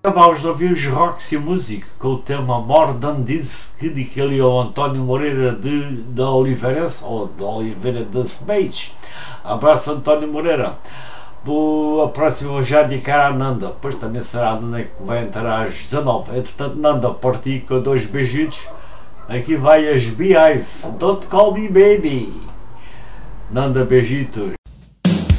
Acabámos de ouvir os Roxy Music com o tema More Than This, que diz ali ao António Moreira da Oliveirense, ou da Oliveira da Semeiros. Abraço, António Moreira. A próxima vou já dedicar à Nanda, depois também será a Nanda que vai entrar às 19. Entretanto, Nanda, parti com 2 beijitos. Aqui vai as Beehive, Don't Call Me Baby. Nanda, beijitos.